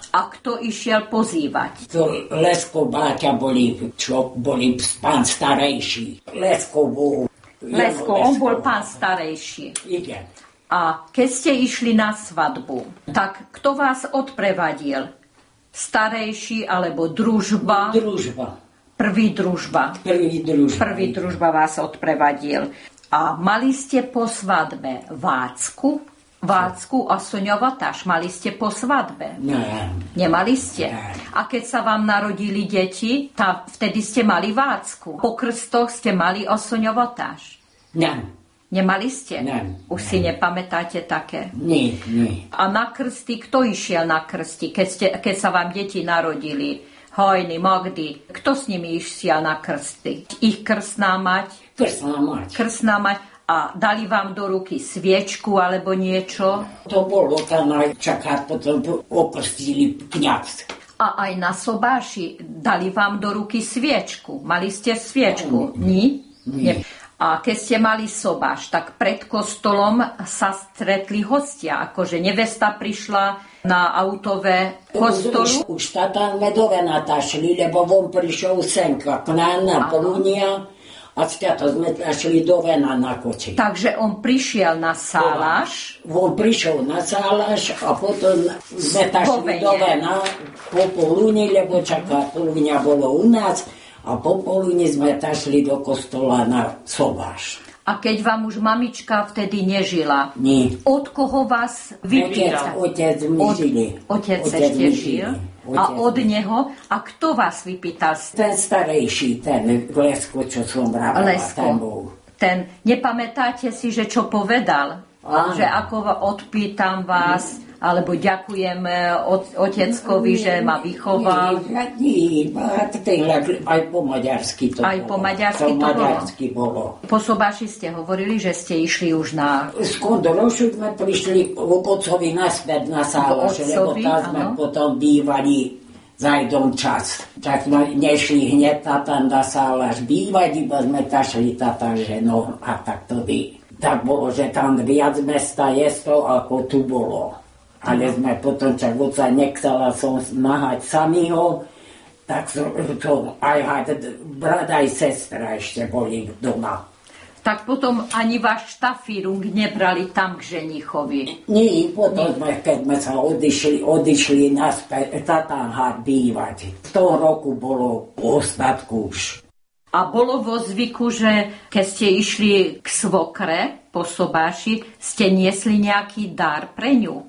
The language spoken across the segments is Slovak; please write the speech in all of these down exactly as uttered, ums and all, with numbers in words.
A kto išiel pozývať? To Lesko Báťa boli, čo boli pán starejší. Lesko bol. Lesko, on bol pán starejší. Ide. A keď ste išli na svadbu, tak kto vás odprevadil? Starejší alebo družba? Družba. Prvý družba. Prvý družba. Prvý družba vás odprevadil. A mali ste po svadbe vácku? Vácku a soňovatáš mali ste po svadbe? Ne. Nemali ste? Ne. A keď sa vám narodili deti, tá, vtedy ste mali vácku. Po krstoch ste mali osoňovatáš? Ne. Nemali ste? Ne. Už ne. si nepamätáte také? Nie, nie. A na krsty, kto išiel na krsty, keď, ste, keď sa vám deti narodili? Hojny, Magdy, kto s nimi išiel na krsty? Ich krstná mať? Krstná mať. Krstná mať. A dali vám do ruky sviečku alebo niečo? To bolo tam aj čakať, potom okrstili kňaz. A aj na sobáši dali vám do ruky sviečku. Mali ste sviečku? Nie. Nie? Nie. A keď ste mali sobáš, tak pred kostolom sa stretli hostia. Akože nevesta prišla na autové kostolu. Už, už tatán medové natašli, lebo on prišiel senka k nám na Polúnia. A to sme šli do Vena na koči. Takže on prišiel na Sálaš. On prišiel na Sálaš a potom sme šli do Vena po polúni, lebo čaká, polúnia bolo u nás a po polúni sme šli do kostola na Sobáš. A keď vám už mamička vtedy nežila, Nie. Od koho vás vypýtal? Otec, otec mi žili. Otec, otec ešte žil? A od neho? A kto vás vypýtal? Ten starejší, ten Lesko, čo som vravila. Lesko. Ten, ten, nepamätáte si, že čo povedal? Áno. Že ako odpýtam vás, alebo ďakujem oteckovi, že ma vychoval. Nie, nie, aj po maďarsky to aj bolo. po maďarsky to, to maďarsky bolo. bolo. Po sobáši ste hovorili, že ste išli už na... Z Kondorošu sme prišli k otcovi naspäť na Sálaš, lebo tam sme áno. potom bývali zajdom čas. Tak sme nešli hneď tam na Sálaš bývať, iba sme tašli tata, že no a tak to by. Tak bolo, že tam viac mesta je to, ako tu bolo. Ale sme potom, čak oca nechcela som nahať samýho, tak to aj brat aj sestra ešte boli doma. Tak potom ani váš štafírung nebrali tam k ženichovi? Nie, potom sme, keď sme sa odišli, odišli naspäť, tatán bývať. V tom roku bolo po ostatku už. A bolo vo zvyku, že keď ste išli k svokre po sobáši, ste niesli nejaký dar pre ňu?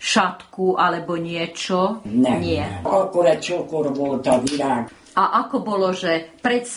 Šatku alebo niečo? Ne, Nie. Akurát čokor bol to vyrák. A ako bolo, že pred